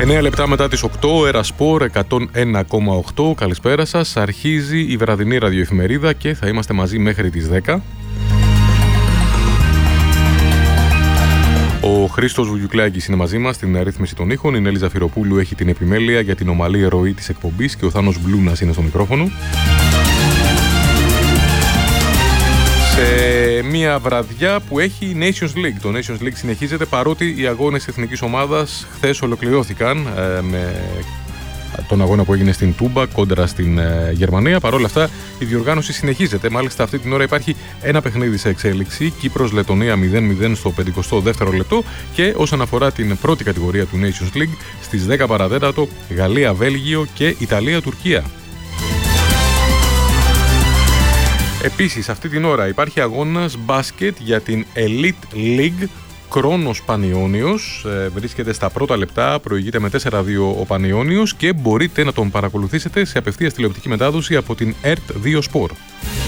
9 λεπτά μετά τις 8, Ερασπορ 101,8. Καλησπέρα σας. Αρχίζει η βραδινή ραδιοεφημερίδα και θα είμαστε μαζί μέχρι τις 10. Ο Χρήστος Βουγιουκλάκης είναι μαζί μας στην ρύθμιση των ήχων. Η Νέλη Ζαφυροπούλου έχει την επιμέλεια για την ομαλή ροή της εκπομπής και ο Θάνος Μπλούνας είναι στο μικρόφωνο. Σε μια βραδιά που έχει Nations League. Το Nations League συνεχίζεται παρότι οι αγώνες εθνικής ομάδας χθες ολοκληρώθηκαν με τον αγώνα που έγινε στην Τούμπα κόντρα στην Γερμανία. Παρ' όλα αυτά η διοργάνωση συνεχίζεται. Μάλιστα αυτή την ώρα υπάρχει ένα παιχνίδι σε εξέλιξη. Κύπρος-Λετωνία 0-0 στο 52ο λεπτό. Και όσον αφορά την πρώτη κατηγορία του Nations League, στις 10 παρατέταρτο Γαλλία-Βέλγιο και Ιταλία-Τουρκία. Επίσης, αυτή την ώρα υπάρχει αγώνας μπάσκετ για την Elite League. Κρόνος Πανιώνιος βρίσκεται στα πρώτα λεπτά, προηγείται με 4-2 ο Πανιώνιος και μπορείτε να τον παρακολουθήσετε σε απευθείας τηλεοπτική μετάδοση από την ERT2 Sport.